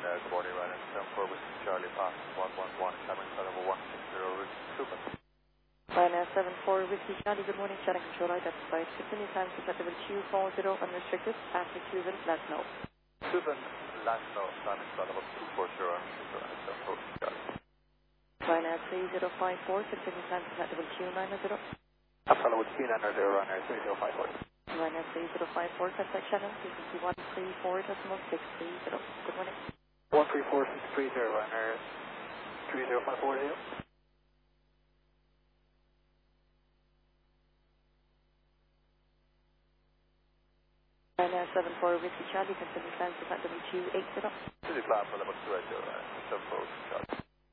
good morning, Ryanair 74 with Charlie Pass 111, Cameron Caliber 160 Super. Ryanair 74 Whiskey Charlie, good morning, channel control identified. Continue time susceptible 240 unrestricted, after Cuban, last no. Cuban, last no, Cameron Caliber 240 Ryanair 74 Whiskey Charlie. Ryanair 3054, continue time susceptible 290. Apollo with 290 Ryanair 3054. Ryanair 3054, contact channel, frequency 134.630. Good morning. 134.630 Ryanair 30540. Ryanair 74 Whiskey Charlie, continue time susceptible 280. This is Cloud for level 280 Ryanair 74 Whiskey Charlie.